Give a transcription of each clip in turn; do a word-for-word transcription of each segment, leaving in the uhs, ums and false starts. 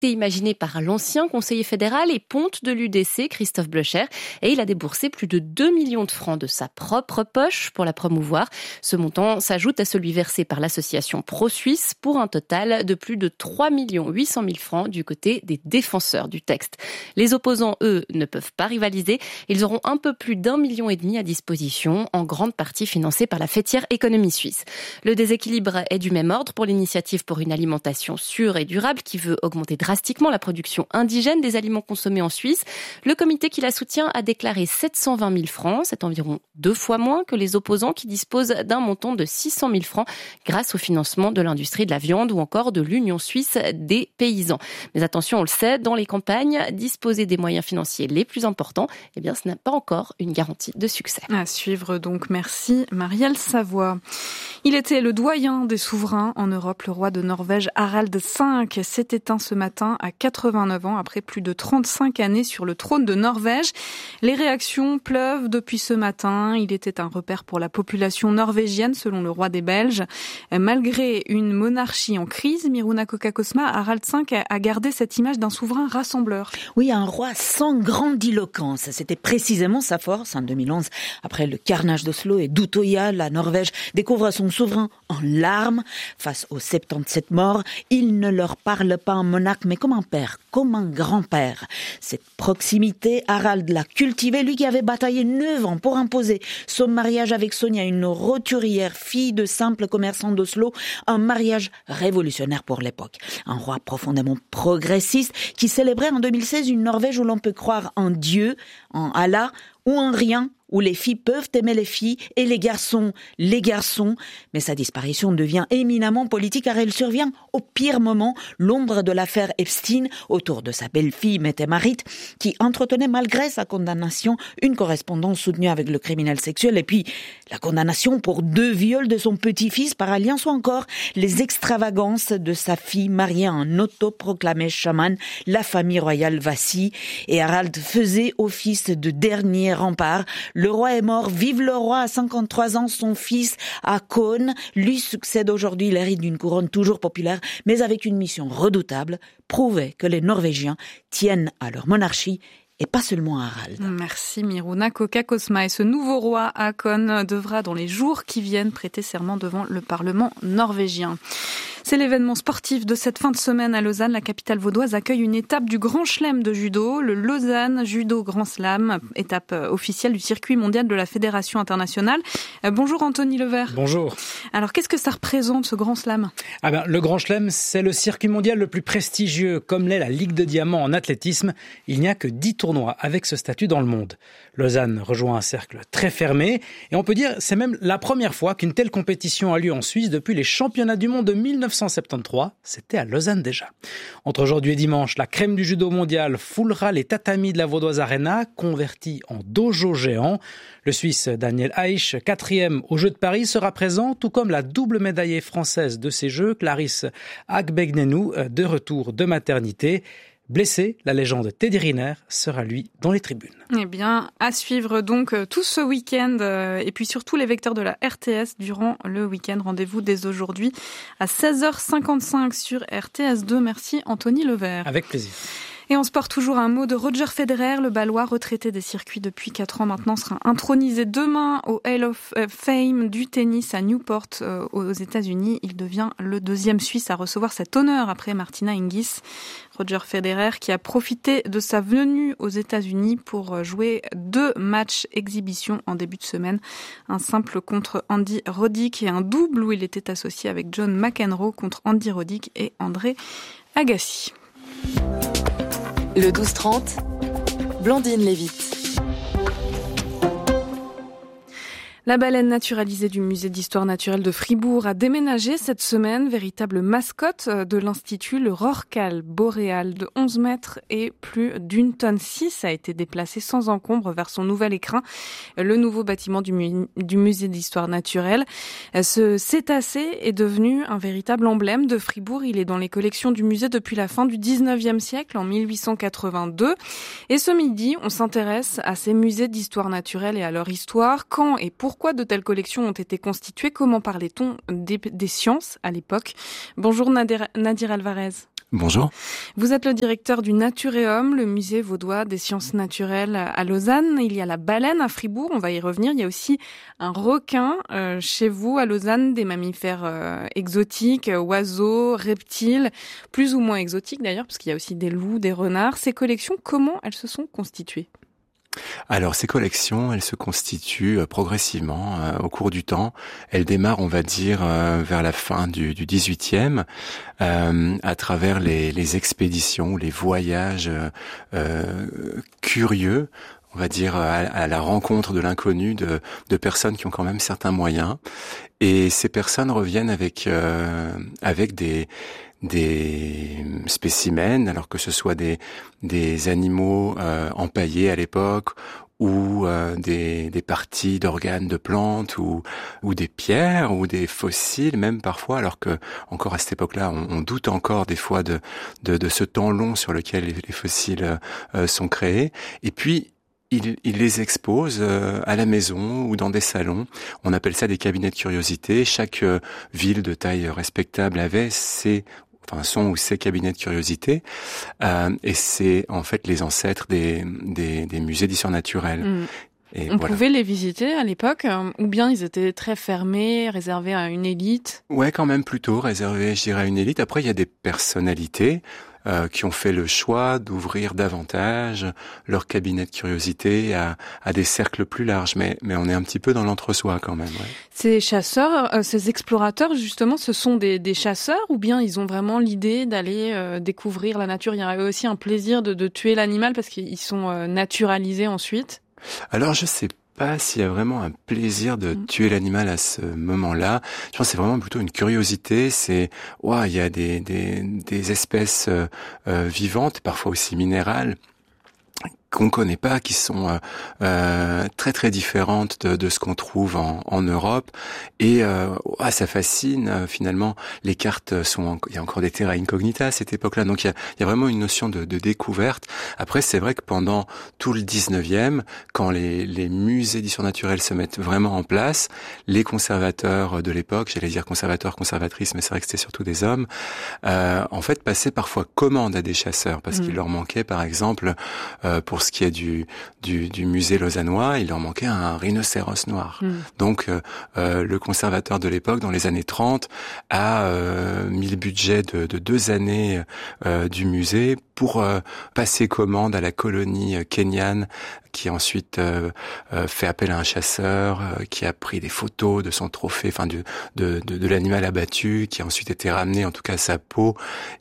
été imaginé par l'ancien conseiller fédéral et ponte de l'U D C, Christophe Blocher, et il a déboursé plus de deux millions de francs de sa propre poche pour la promouvoir. Ce montant s'ajoute à celui versé par l'association Pro-Suisse pour un total de plus de trois millions huit cent mille francs du côté des défenseurs du texte. Les opposants, eux, ne peuvent pas rivaliser. Ils auront un peu plus d'un million et demi à disposition, en grande partie financés par la fêtière économie suisse. Le déséquilibre est du même ordre pour l'initiative pour une alimentation sûre et durable qui veut augmenter drastiquement la production indigène des aliments consommés en Suisse. Le comité qui la soutient a déclaré sept cent vingt mille francs. C'est environ deux fois moins que les opposants qui disposent d'un montant de six cent mille francs grâce au financement de l'industrie de la viande ou encore de l'Union suisse des paysans. Mais attention, on le sait, dans les campagnes, disposer des moyens financiers les plus importants, eh bien, ce n'est pas encore une garantie de succès. À suivre donc. Merci Marielle Savoie. Il était le doyen des souverains en Europe. Le roi de Norvège Harald cinq s'est éteint ce matin à quatre-vingt-neuf ans après plus de trente-cinq années sur le trône de Norvège. Les réactions pleuvent depuis ce matin. Il était un repère pour la population norvégienne selon le roi des Belges. Malgré une monarchie en crise, Miruna Kokakosma, Harald cinq a gardé cette image d'un souverain rassembleur. Oui, un roi sans grandiloquence. C'était précisément sa force en deux mille onze. Après le carnage d'Oslo et d'Utoya, la Norvège découvre son souverain en larmes. Face aux soixante-dix-sept morts, il ne leur parle pas en monarque, mais comme un père, comme un grand-père. Cette proximité, Harald l'a cultivée, lui qui avait bataillé neuf ans pour imposer son mariage avec Sonia, une roturière, fille de simple commerçant d'Oslo, un mariage révolutionnaire pour l'époque. Un roi profondément progressiste qui célébrait en deux mille seize une Norvège où l'on peut croire en Dieu, en Allah ou en rien, où les filles peuvent aimer les filles et les garçons, les garçons. Mais sa disparition devient éminemment politique car elle survient au pire moment, l'ombre de l'affaire Epstein autour de sa belle-fille Mette Marit qui entretenait malgré sa condamnation une correspondance soutenue avec le criminel sexuel et puis la condamnation pour deux viols de son petit-fils par alliance ou encore les extravagances de sa fille mariée à un autoproclamé chaman, la famille royale Vassi. Et Harald faisait office de dernier rempart. Le roi est mort, vive le roi à cinquante-trois ans, son fils Håkon lui succède aujourd'hui, il hérite d'une couronne toujours populaire, mais avec une mission redoutable, prouver que les Norvégiens tiennent à leur monarchie et pas seulement à Harald. Merci Miruna Kokakosma. Et ce nouveau roi Håkon devra dans les jours qui viennent prêter serment devant le Parlement norvégien. C'est l'événement sportif de cette fin de semaine à Lausanne. La capitale vaudoise accueille une étape du Grand Chelem de judo, le Lausanne Judo Grand Slam, étape officielle du circuit mondial de la Fédération internationale. Bonjour Anthony Levert. Bonjour. Alors qu'est-ce que ça représente ce Grand Slam ? Ah ben, le Grand Chelem, c'est le circuit mondial le plus prestigieux, comme l'est la Ligue de Diamant en athlétisme. Il n'y a que dix tournois avec ce statut dans le monde. Lausanne rejoint un cercle très fermé et on peut dire c'est même la première fois qu'une telle compétition a lieu en Suisse depuis les championnats du monde de mille neuf cent soixante-treize. C'était à Lausanne déjà. Entre aujourd'hui et dimanche, la crème du judo mondial foulera les tatamis de la Vaudoise Arena, convertis en dojo géant. Le Suisse Daniel Aich, quatrième aux Jeux de Paris, sera présent, tout comme la double médaillée française de ces Jeux, Clarisse Agbeghnenou, de retour de maternité. Blessé, la légende Teddy Riner sera lui dans les tribunes. Eh bien, à suivre donc tout ce week-end euh, et puis surtout les vecteurs de la R T S durant le week-end. Rendez-vous dès aujourd'hui à seize heures cinquante-cinq sur R T S deux. Merci Anthony Levert. Avec plaisir. Et on se porte toujours un mot de Roger Federer, le Balois retraité des circuits depuis quatre ans maintenant, sera intronisé demain au Hall of Fame du tennis à Newport euh, aux États-Unis. Il devient le deuxième Suisse à recevoir cet honneur après Martina Hingis. Roger Federer qui a profité de sa venue aux États-Unis pour jouer deux matchs exhibition en début de semaine. Un simple contre Andy Roddick et un double où il était associé avec John McEnroe contre Andy Roddick et André Agassi. Le douze trente, Blandine Lévite. La baleine naturalisée du musée d'histoire naturelle de Fribourg a déménagé cette semaine, véritable mascotte de l'institut. Le rorqual boréal de onze mètres et plus d'une tonne six a été déplacé sans encombre vers son nouvel écrin, le nouveau bâtiment du, mu- du musée d'histoire naturelle. Ce cétacé est devenu un véritable emblème de Fribourg. Il est dans les collections du musée depuis la fin du dix-neuvième siècle, en mille huit cent quatre-vingt-deux. Et ce midi, on s'intéresse à ces musées d'histoire naturelle et à leur histoire. Quand et pourquoi Pourquoi de telles collections ont été constituées ? Comment parlait-on des, des sciences à l'époque ? Bonjour Nadir, Nadir Alvarez. Bonjour. Vous êtes le directeur du Naturéum, le musée vaudois des sciences naturelles à Lausanne. Il y a la baleine à Fribourg, on va y revenir. Il y a aussi un requin euh, chez vous à Lausanne, des mammifères euh, exotiques, euh, oiseaux, reptiles, plus ou moins exotiques d'ailleurs, parce qu'il y a aussi des loups, des renards. Ces collections, comment elles se sont constituées ? Alors, ces collections, elles se constituent euh, progressivement euh, au cours du temps. Elles démarrent, on va dire, euh, vers la fin du, du dix-huitième, euh, à travers les, les expéditions, les voyages euh, curieux, on va dire, à, à la rencontre de l'inconnu, de, de personnes qui ont quand même certains moyens. Et ces personnes reviennent avec euh, avec des des spécimens, alors que ce soit des des animaux euh, empaillés à l'époque, ou euh, des des parties d'organes de plantes, ou ou des pierres, ou des fossiles même parfois, alors que encore à cette époque-là, on, on doute encore des fois de de, de ce temps long sur lequel les, les fossiles euh, sont créés. Et puis Il, il les expose euh, à la maison ou dans des salons. On appelle ça des cabinets de curiosité. Chaque euh, ville de taille respectable avait ses, enfin son ou ses cabinets de curiosité. Euh, et c'est en fait les ancêtres des, des, des musées d'histoire naturelle. Mmh. Et On voilà. pouvait les visiter à l'époque, ou bien ils étaient très fermés, réservés à une élite ? Ouais, quand même plutôt réservé, je dirais, à une élite. Après, il y a des personnalités Euh, qui ont fait le choix d'ouvrir davantage leur cabinet de curiosité à, à des cercles plus larges. Mais, mais on est un petit peu dans l'entre-soi quand même. Ouais. Ces chasseurs, euh, ces explorateurs, justement, ce sont des, des chasseurs ou bien ils ont vraiment l'idée d'aller euh, découvrir la nature ? Il y a aussi un plaisir de, de tuer l'animal parce qu'ils sont euh, naturalisés ensuite. Alors, je sais pas s'il y a vraiment un plaisir de mmh. tuer l'animal à ce moment-là. Je pense que c'est vraiment plutôt une curiosité. C'est, ouah, il y a des, des, des espèces euh, euh, vivantes, parfois aussi minérales, qu'on connaît pas, qui sont euh, euh, très très différentes de, de ce qu'on trouve en, en Europe. Et euh, ah, ça fascine. Euh, finalement, les cartes sont, en, il y a encore des terra incognita à cette époque-là. Donc il y a, il y a vraiment une notion de, de découverte. Après, c'est vrai que pendant tout le dix-neuvième, quand les, les musées d'histoire naturelle se mettent vraiment en place, les conservateurs de l'époque, j'allais dire conservateurs, conservatrices, mais c'est vrai que c'était surtout des hommes, euh, en fait, passaient parfois commande à des chasseurs parce mmh. qu'il leur manquait, par exemple, euh, pour ce qui est du, du, du musée lausannois, il leur manquait un rhinocéros noir. Mmh. Donc, euh, euh, le conservateur de l'époque, dans les années trente, a euh, mis le budget de, de deux années euh, du musée pour euh, passer commande à la colonie kenyane, qui ensuite euh, euh, fait appel à un chasseur, euh, qui a pris des photos de son trophée, enfin de, de, de, de l'animal abattu, qui a ensuite été ramené, en tout cas sa peau,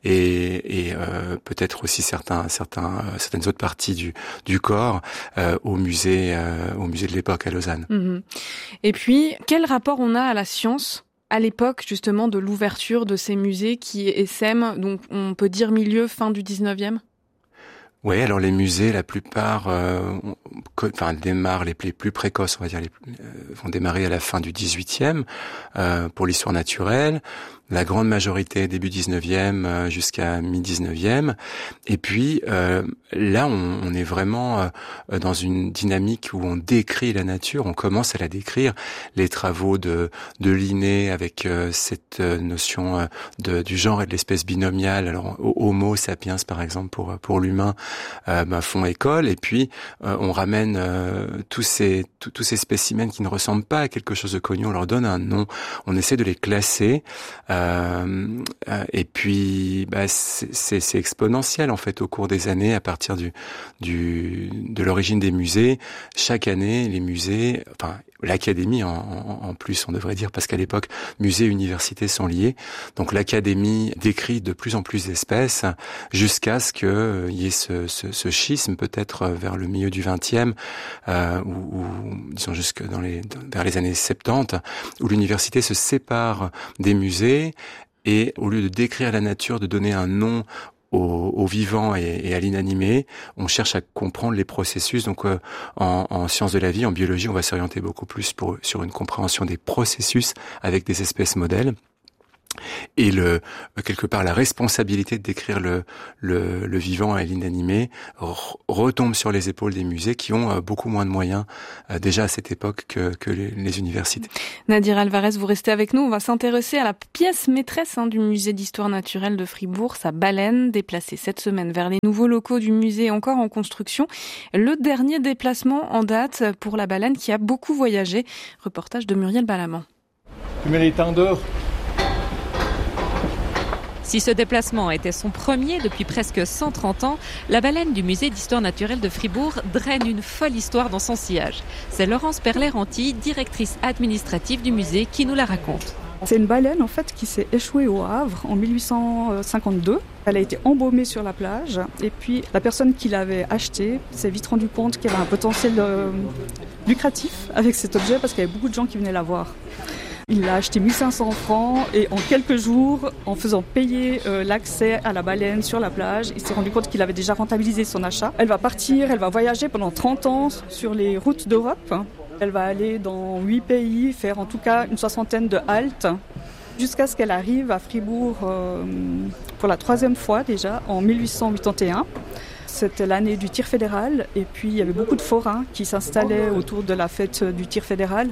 et, et euh, peut-être aussi certains, certains, euh, certaines autres parties du, du corps euh, au musée, euh, au musée de l'époque à Lausanne. Mmh. Et puis, quel rapport on a à la science à l'époque justement de l'ouverture de ces musées qui essaiment, donc on peut dire milieu, fin du dix-neuvième ? Oui, alors les musées, la plupart, euh, enfin démarrent les, les plus précoces, on va dire, les, euh, vont démarrer à la fin du dix-huitième euh, pour l'histoire naturelle. La grande majorité début dix-neuvième euh, jusqu'à mi-dix-neuvième. Et puis euh, là, on, on est vraiment euh, dans une dynamique où on décrit la nature, on commence à la décrire. Les travaux de, de Linné avec euh, cette notion euh, de, du genre et de l'espèce binomiale, alors Homo sapiens par exemple pour pour l'humain, euh, bah, font école. Et puis euh, on ramène euh, tous ces tous, tous ces spécimens qui ne ressemblent pas à quelque chose de connu, on leur donne un nom, on essaie de les classer. Euh, Euh, euh, et puis, bah, c'est, c'est, c'est exponentiel en fait au cours des années à partir du, du de l'origine des musées. Chaque année, les musées, enfin l'académie en, en, en plus, on devrait dire, parce qu'à l'époque, musées et universités sont liés. Donc l'académie décrit de plus en plus d'espèces jusqu'à ce qu'il euh, y ait ce, ce, ce schisme peut-être vers le milieu du vingtième euh, ou, ou disons jusque dans les vers les années soixante-dix, où l'université se sépare des musées. Et au lieu de décrire la nature, de donner un nom au, au vivant et, et à l'inanimé, on cherche à comprendre les processus. Donc euh, en, en sciences de la vie, en biologie, on va s'orienter beaucoup plus pour, sur une compréhension des processus avec des espèces modèles. Et le quelque part la responsabilité de décrire le le, le vivant et l'inanimé re- retombe sur les épaules des musées qui ont euh, beaucoup moins de moyens euh, déjà à cette époque que, que les, les universités. Nadir Alvarez, vous restez avec nous. On va s'intéresser à la pièce maîtresse hein, du musée d'histoire naturelle de Fribourg, sa baleine, déplacée cette semaine vers les nouveaux locaux du musée encore en construction. Le dernier déplacement en date pour la baleine qui a beaucoup voyagé. Reportage de Muriel Balamant. Tu mets les temps dehors. Si ce déplacement était son premier depuis presque cent trente ans, la baleine du musée d'histoire naturelle de Fribourg draine une folle histoire dans son sillage. C'est Laurence Perler-Anti, directrice administrative du musée, qui nous la raconte. C'est une baleine en fait qui s'est échouée au Havre en mille huit cent cinquante-deux. Elle a été embaumée sur la plage et puis la personne qui l'avait achetée s'est vite rendu compte qu'il y avait un potentiel euh, lucratif avec cet objet parce qu'il y avait beaucoup de gens qui venaient la voir. Il l'a acheté mille cinq cents francs et en quelques jours, en faisant payer euh, l'accès à la baleine sur la plage, il s'est rendu compte qu'il avait déjà rentabilisé son achat. Elle va partir, elle va voyager pendant trente ans sur les routes d'Europe. Elle va aller dans huit pays, faire en tout cas une soixantaine de haltes, jusqu'à ce qu'elle arrive à Fribourg euh, pour la troisième fois déjà, en mille huit cent quatre-vingt-onze. C'était l'année du tir fédéral et puis il y avait beaucoup de forains qui s'installaient autour de la fête du tir fédéral.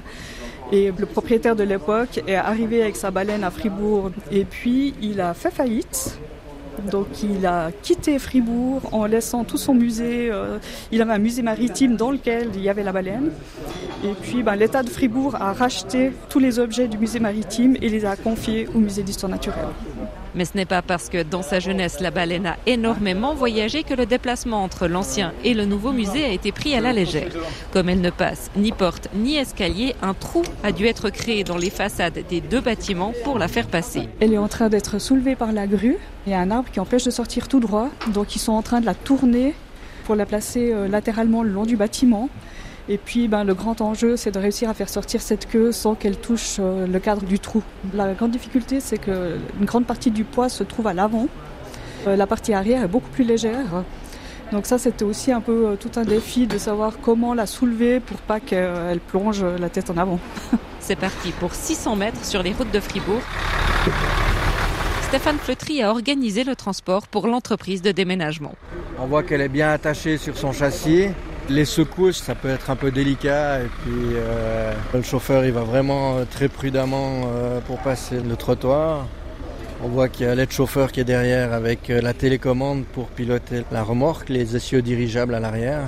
Et le propriétaire de l'époque est arrivé avec sa baleine à Fribourg et puis il a fait faillite. Donc il a quitté Fribourg en laissant tout son musée. Euh, il avait un musée maritime dans lequel il y avait la baleine. Et puis ben, l'État de Fribourg a racheté tous les objets du musée maritime et les a confiés au musée d'histoire naturelle. Mais ce n'est pas parce que dans sa jeunesse, la baleine a énormément voyagé que le déplacement entre l'ancien et le nouveau musée a été pris à la légère. Comme elle ne passe ni porte ni escalier, un trou a dû être créé dans les façades des deux bâtiments pour la faire passer. Elle est en train d'être soulevée par la grue. Il y a un arbre qui empêche de sortir tout droit. Donc ils sont en train de la tourner pour la placer latéralement le long du bâtiment. Et puis ben, le grand enjeu, c'est de réussir à faire sortir cette queue sans qu'elle touche euh, le cadre du trou. La grande difficulté, c'est qu'une grande partie du poids se trouve à l'avant. Euh, la partie arrière est beaucoup plus légère. Donc ça, c'était aussi un peu euh, tout un défi de savoir comment la soulever pour pas qu'elle plonge la tête en avant. C'est parti pour six cents mètres sur les routes de Fribourg. Stéphane Fleutry a organisé le transport pour l'entreprise de déménagement. On voit qu'elle est bien attachée sur son châssis. Les secousses, ça peut être un peu délicat et puis euh, le chauffeur il va vraiment très prudemment euh, pour passer le trottoir. On voit qu'il y a l'aide-chauffeur qui est derrière avec la télécommande pour piloter la remorque, les essieux dirigeables à l'arrière.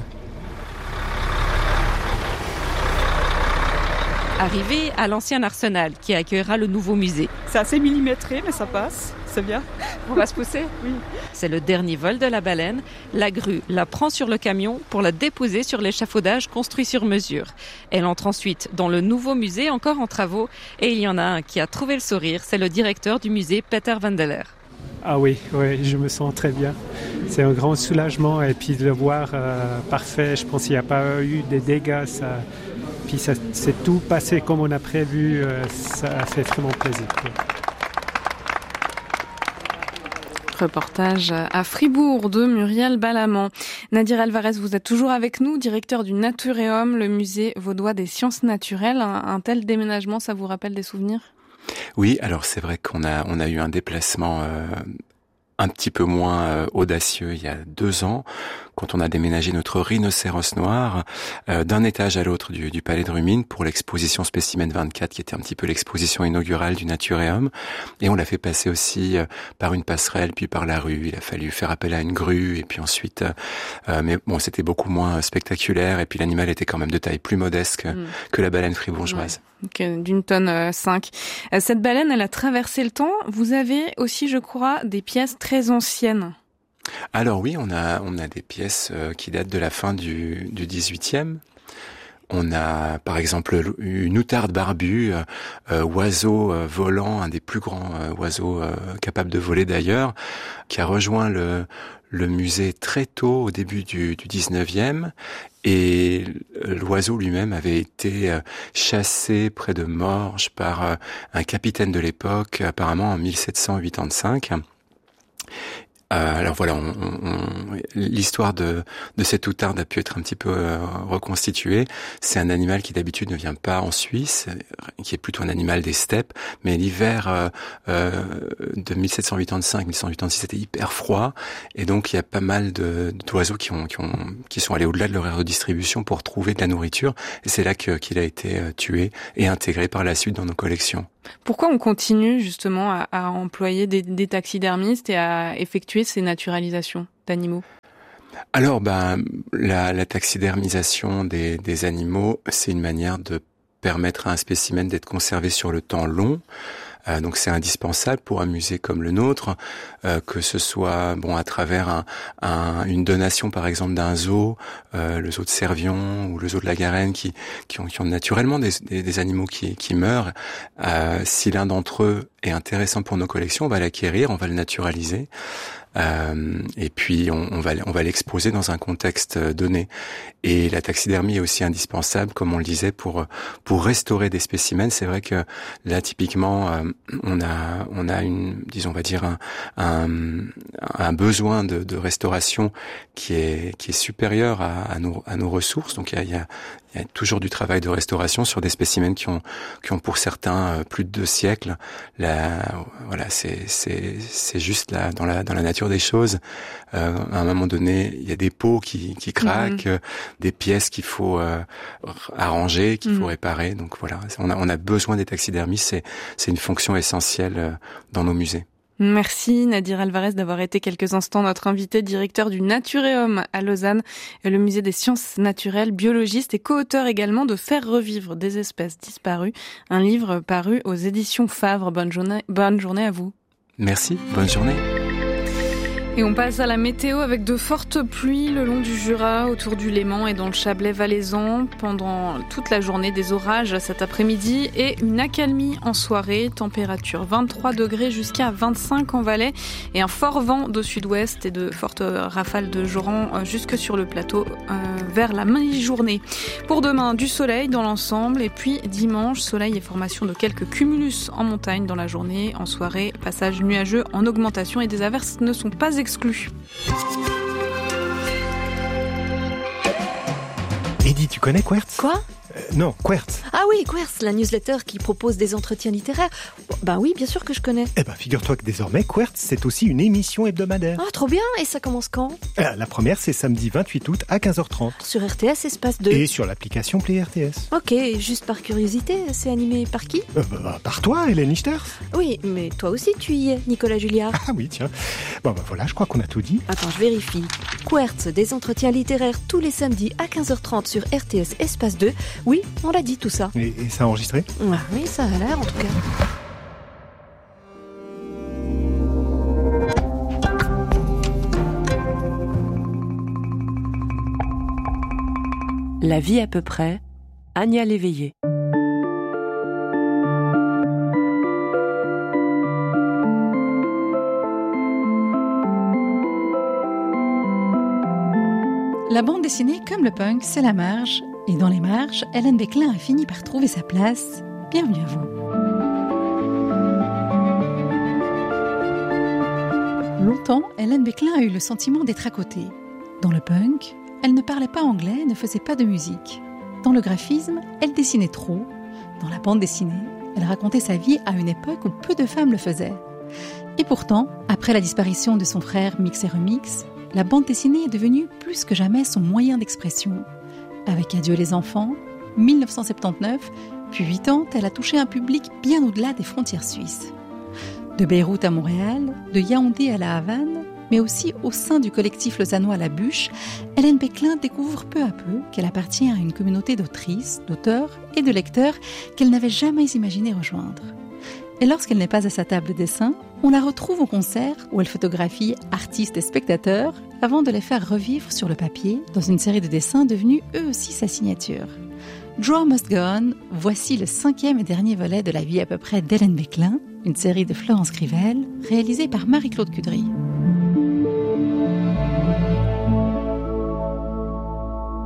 Arrivé à l'ancien arsenal qui accueillera le nouveau musée. C'est assez millimétré mais ça passe, c'est bien. On va se pousser ? Oui. C'est le dernier vol de la baleine. La grue la prend sur le camion pour la déposer sur l'échafaudage construit sur mesure. Elle entre ensuite dans le nouveau musée encore en travaux et il y en a un qui a trouvé le sourire, c'est le directeur du musée Peter Vandeler. Ah oui, oui, je me sens très bien. C'est un grand soulagement et puis de le voir euh, parfait, je pense qu'il n'y a pas eu des dégâts. Ça... Puis ça, c'est tout passé comme on a prévu, euh, ça a fait vraiment plaisir. Reportage à Fribourg de Muriel Balamant. Nadir Alvarez, vous êtes toujours avec nous, directeur du Naturéum, le musée vaudois des sciences naturelles. Un, un tel déménagement, ça vous rappelle des souvenirs ? Oui, alors c'est vrai qu'on a on a eu un déplacement euh, un petit peu moins euh, audacieux il y a deux ans, quand on a déménagé notre rhinocéros noir euh, d'un étage à l'autre du, du Palais de Rumine pour l'exposition Spécimen vingt-quatre, qui était un petit peu l'exposition inaugurale du Naturéum. Et on l'a fait passer aussi euh, par une passerelle, puis par la rue. Il a fallu faire appel à une grue, et puis ensuite... Euh, euh, mais bon, c'était beaucoup moins spectaculaire, et puis l'animal était quand même de taille plus modeste que, mmh. que la baleine fribourgeoise. Ouais. Okay, d'une tonne euh, cinq. Euh, cette baleine, elle a traversé le temps. Vous avez aussi, je crois, des pièces très anciennes. Alors oui, on a on a des pièces euh, qui datent de la fin du du dix-huitième. On a par exemple une outarde barbue, euh, euh, oiseau euh, volant, un des plus grands euh, oiseaux euh, capables de voler d'ailleurs, qui a rejoint le le musée très tôt au début du, du dix-neuvième, et l'oiseau lui-même avait été chassé près de Morges par un capitaine de l'époque, apparemment en mille sept cent quatre-vingt-quinze. Euh, alors voilà, on, on, l'histoire de, de cette outarde a pu être un petit peu euh, reconstituée. C'est un animal qui d'habitude ne vient pas en Suisse, qui est plutôt un animal des steppes, mais l'hiver euh, euh, de mille sept cent quatre-vingt-cinq mille sept cent quatre-vingt-six c'était hyper froid, et donc il y a pas mal de, d'oiseaux qui ont, qui ont, qui sont allés au-delà de leur aire de distribution pour trouver de la nourriture, et c'est là que, qu'il a été tué et intégré par la suite dans nos collections. Pourquoi on continue justement à, à employer des, des taxidermistes et à effectuer ces naturalisations d'animaux ? Alors, ben, la, la taxidermisation des, des animaux, c'est une manière de permettre à un spécimen d'être conservé sur le temps long. Euh, donc c'est indispensable pour un musée comme le nôtre, euh, que ce soit bon à travers un, un, une donation par exemple d'un zoo, euh, le zoo de Servion ou le zoo de la Garenne, qui, qui, ont, qui ont naturellement des, des, des animaux qui, qui meurent. Euh, si l'un d'entre eux est intéressant pour nos collections, on va l'acquérir, on va le naturaliser. Euh, et puis on, on va on va l'exposer dans un contexte donné. Et la taxidermie est aussi indispensable, comme on le disait, pour pour restaurer des spécimens. C'est vrai que là typiquement euh, on a on a une disons on va dire un un, un besoin de, de restauration qui est qui est supérieur à, à nos à nos ressources. Donc il y a, il y a il y a toujours du travail de restauration sur des spécimens qui ont qui ont pour certains plus de deux siècles. Là, voilà, c'est c'est c'est juste là dans la dans la nature des choses. Euh, à un moment donné, il y a des pots qui qui craquent, mmh. des pièces qu'il faut euh, arranger, qu'il mmh. faut réparer. Donc voilà, on a on a besoin des taxidermistes. C'est c'est une fonction essentielle dans nos musées. Merci Nadir Alvarez d'avoir été quelques instants notre invité, directeur du Naturéum à Lausanne, et le musée des sciences naturelles, biologiste et co-auteur également de Faire revivre des espèces disparues, un livre paru aux éditions Favre. Bonne journée, bonne journée à vous. Merci, bonne journée. Et on passe à la météo avec de fortes pluies le long du Jura, autour du Léman et dans le Chablais valaisan. Pendant toute la journée, des orages cet après-midi et une accalmie en soirée. Température vingt-trois degrés jusqu'à vingt-cinq en Valais et un fort vent de sud-ouest et de fortes rafales de Joran jusque sur le plateau euh, vers la mi-journée. Pour demain, du soleil dans l'ensemble et puis dimanche, soleil et formation de quelques cumulus en montagne dans la journée. En soirée, passage nuageux en augmentation et des averses ne sont pas exclus. Eddy, tu connais Quertz ? Quoi ? euh, Non, Quertz. Ah oui, Quertz, la newsletter qui propose des entretiens littéraires. Ben oui, bien sûr que je connais. Eh ben, figure-toi que désormais, Quertz, c'est aussi une émission hebdomadaire. Ah, trop bien. Et ça commence quand ? euh, La première, c'est samedi vingt-huit août à quinze heures trente. Sur R T S Espace deux. Et sur l'application Play R T S. Ok, juste par curiosité, c'est animé par qui ? euh, bah, Par toi, Hélène Lichters. Oui, mais toi aussi tu y es, Nicolas Julliard. Ah oui, tiens. Bon, ben voilà, je crois qu'on a tout dit. Attends, je vérifie. Quertz, des entretiens littéraires tous les samedis à quinze heures trente sur R T S Espace deux. Oui, on l'a dit tout ça. Et, et ça a enregistré ? Ah, oui, ça a l'air en tout cas. La vie à peu près, Anya Léveillé. La bande dessinée, comme le punk, c'est la marge. Et dans les marges, Hélène Béclin a fini par trouver sa place. Bienvenue à vous. Longtemps, Hélène Béclin a eu le sentiment d'être à côté. Dans le punk, elle ne parlait pas anglais, ne faisait pas de musique. Dans le graphisme, elle dessinait trop. Dans la bande dessinée, elle racontait sa vie à une époque où peu de femmes le faisaient. Et pourtant, après la disparition de son frère Mix et Remix, la bande dessinée est devenue plus que jamais son moyen d'expression. Avec Adieu les enfants, dix-neuf cent soixante-dix-neuf, puis huit ans, elle a touché un public bien au-delà des frontières suisses. De Beyrouth à Montréal, de Yaoundé à La Havane, mais aussi au sein du collectif lausannois La Bûche, Hélène Béclin découvre peu à peu qu'elle appartient à une communauté d'autrices, d'auteurs et de lecteurs qu'elle n'avait jamais imaginé rejoindre. Et lorsqu'elle n'est pas à sa table de dessin, on la retrouve au concert où elle photographie artistes et spectateurs avant de les faire revivre sur le papier dans une série de dessins devenus eux aussi sa signature. Draw Must Go On, voici le cinquième et dernier volet de la vie à peu près d'Hélène Béclin, une série de Florence Crivel, réalisée par Marie-Claude Cudry.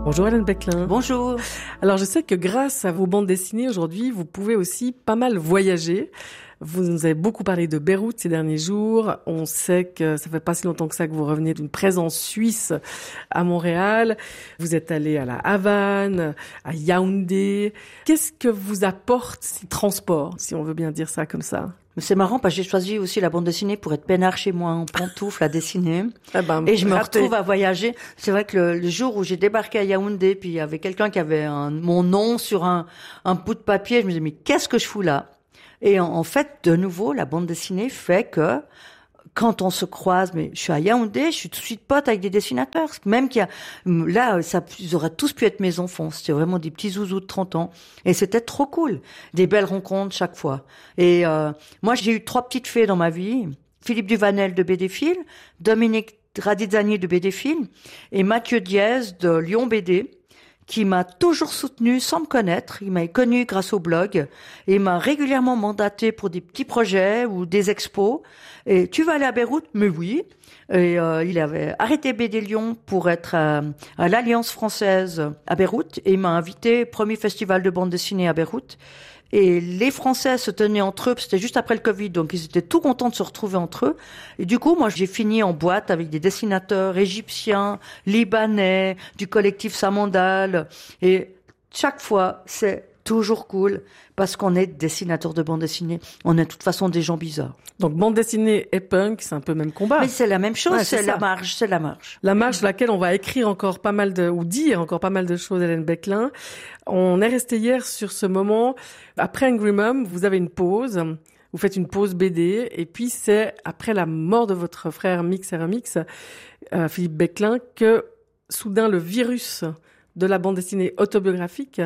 Bonjour Hélène Beclin. Bonjour. Alors je sais que grâce à vos bandes dessinées aujourd'hui, vous pouvez aussi pas mal voyager. Vous nous avez beaucoup parlé de Beyrouth ces derniers jours. On sait que ça fait pas si longtemps que ça que vous revenez d'une présence suisse à Montréal. Vous êtes allé à la Havane, à Yaoundé. Qu'est-ce que vous apporte ces transports, si on veut bien dire ça comme ça? C'est marrant parce que j'ai choisi aussi la bande dessinée pour être peinard chez moi en pantoufles à dessiner. Ah ben, et je me raté. retrouve à voyager. C'est vrai que le, le jour où j'ai débarqué à Yaoundé, puis il y avait quelqu'un qui avait un, mon nom sur un, un bout de papier, je me disais, mais qu'est-ce que je fous là? Et en, en fait, de nouveau, la bande dessinée fait que quand on se croise, mais je suis à Yaoundé, je suis tout de suite pote avec des dessinateurs. Même qu'il y a, là, ça, ils auraient tous pu être mes enfants. C'était vraiment des petits zouzous de trente ans. Et c'était trop cool. Des belles rencontres chaque fois. Et, euh, moi, j'ai eu trois petites fées dans ma vie. Philippe Duvanel de B D Fil, Dominique Radizzani de B D Fil et Mathieu Diaz de Lyon B D, qui m'a toujours soutenu sans me connaître. Il m'a connu grâce au blog et il m'a régulièrement mandaté pour des petits projets ou des expos. Et tu vas aller à Beyrouth? Mais oui. Et euh, il avait arrêté B D Lyon pour être à, à l'Alliance française à Beyrouth et il m'a invité au premier festival de bande dessinée à Beyrouth. Et les Français se tenaient entre eux, c'était juste après le Covid, donc ils étaient tout contents de se retrouver entre eux. Et du coup, moi, j'ai fini en boîte avec des dessinateurs égyptiens, libanais, du collectif Samandal. Et chaque fois, c'est toujours cool parce qu'on est dessinateur de bande dessinée. On est de toute façon des gens bizarres. Donc bande dessinée et punk, c'est un peu le même combat. Mais c'est la même chose, Ouais, c'est, c'est la ça. marge, c'est la marge. La marge sur laquelle on va écrire encore pas mal de, ou dire encore pas mal de choses, Hélène Beclin. On est resté hier sur ce moment. Après Angry Mom, vous avez une pause. Vous faites une pause B D. Et puis c'est après la mort de votre frère Mix et Remix, euh, Philippe Beclin, que soudain le virus de la bande dessinée autobiographique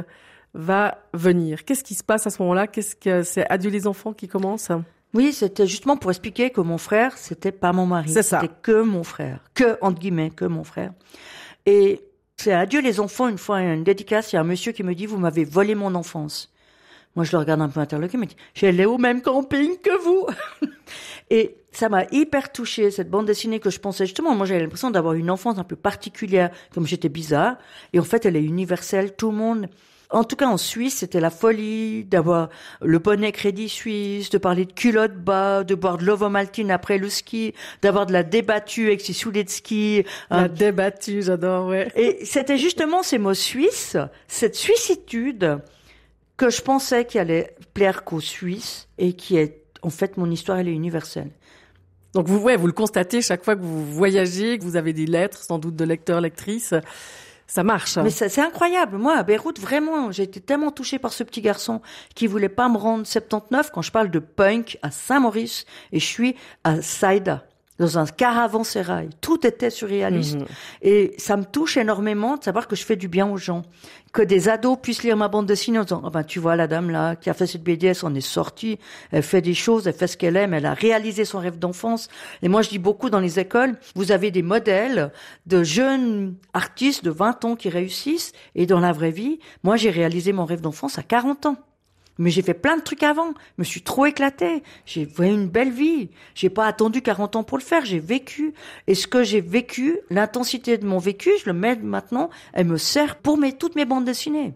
va venir. Qu'est-ce qui se passe à ce moment-là? Qu'est-ce que c'est Adieu les enfants qui commence? Oui, c'était justement pour expliquer que mon frère, c'était pas mon mari. C'est ça. C'était que mon frère. Que, entre guillemets, que mon frère. Et c'est Adieu les enfants, une fois, une dédicace, il y a un monsieur qui me dit, vous m'avez volé mon enfance. Moi, je le regarde un peu interloqué, il me dit, j'allais au même camping que vous. Et ça m'a hyper touchée, cette bande dessinée que je pensais justement, moi j'avais l'impression d'avoir une enfance un peu particulière, comme j'étais bizarre. Et en fait, elle est universelle, tout le monde. En tout cas, en Suisse, c'était la folie d'avoir le bonnet Crédit Suisse, de parler de culottes bas, de boire de l'ovomaltine après le ski, d'avoir de la débattue avec ses souliers de ski. La hein. débattue, j'adore, ouais. Et c'était justement ces mots suisses, cette suissitude que je pensais qui allait plaire qu'aux Suisses et qui est, en fait, mon histoire, elle est universelle. Donc vous, ouais, vous le constatez chaque fois que vous voyagez, que vous avez des lettres, sans doute de lecteurs, lectrices. Ça marche. Mais ça, c'est incroyable. Moi, à Beyrouth, vraiment, j'ai été tellement touchée par ce petit garçon qui voulait pas me rendre soixante-dix-neuf quand je parle de punk à Saint-Maurice et je suis à Saïda, dans un caravansérail. Tout était surréaliste. Mmh. Et ça me touche énormément de savoir que je fais du bien aux gens. Que des ados puissent lire ma bande dessinée en disant, oh ben, tu vois, la dame là, qui a fait cette B D, elle s'en est sortie, elle fait des choses, elle fait ce qu'elle aime, elle a réalisé son rêve d'enfance. Et moi, je dis beaucoup dans les écoles, vous avez des modèles de jeunes artistes de vingt ans qui réussissent. Et dans la vraie vie, moi, j'ai réalisé mon rêve d'enfance à quarante ans. Mais j'ai fait plein de trucs avant. Je me suis trop éclatée. J'ai fait une belle vie. J'ai pas attendu quarante ans pour le faire. J'ai vécu. Et ce que j'ai vécu, l'intensité de mon vécu, je le mets maintenant, elle me sert pour mes, toutes mes bandes dessinées.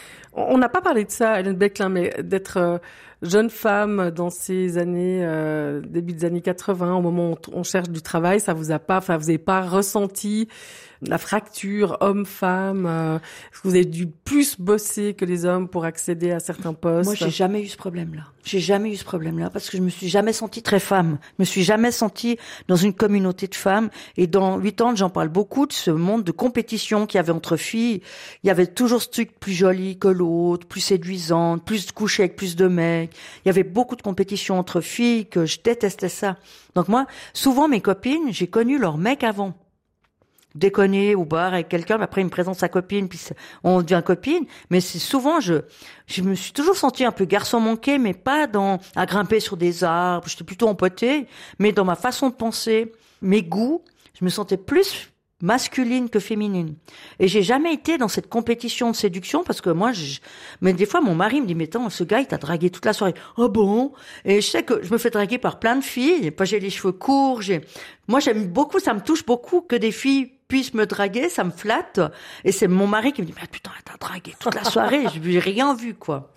On n'a pas parlé de ça, Hélène Beclin, mais d'être euh, jeune femme dans ces années, euh, début des années quatre-vingts, au moment où on cherche du travail, ça vous a pas, enfin, vous n'avez pas ressenti la fracture homme-femme? euh, Est-ce que vous avez dû plus bosser que les hommes pour accéder à certains postes? Moi, j'ai jamais eu ce problème-là. J'ai jamais eu ce problème-là parce que je me suis jamais sentie très femme. Je me suis jamais sentie dans une communauté de femmes. Et dans huit ans, j'en parle beaucoup de ce monde de compétition qu'il y avait entre filles. Il y avait toujours ce truc plus joli que l'autre, plus séduisante, plus de coucher avec plus de mecs. Il y avait beaucoup de compétition entre filles que je détestais ça. Donc moi, souvent mes copines, j'ai connu leurs mecs avant. Déconner au bar avec quelqu'un, puis après il me présente sa copine, puis on devient copine. Mais c'est souvent, je, je me suis toujours sentie un peu garçon manqué, mais pas dans à grimper sur des arbres. J'étais plutôt empotée, mais dans ma façon de penser, mes goûts, je me sentais plus masculine que féminine. Et j'ai jamais été dans cette compétition de séduction parce que moi, je... mais des fois, mon mari me dit, mais attends, ce gars, il t'a dragué toute la soirée. Ah bon? Et je sais que je me fais draguer par plein de filles. Pas j'ai les cheveux courts, j'ai, moi, j'aime beaucoup, ça me touche beaucoup que des filles puisse me draguer, ça me flatte. Et c'est mon mari qui me dit, mais putain, t'as dragué toute la soirée, je n'ai rien vu, quoi.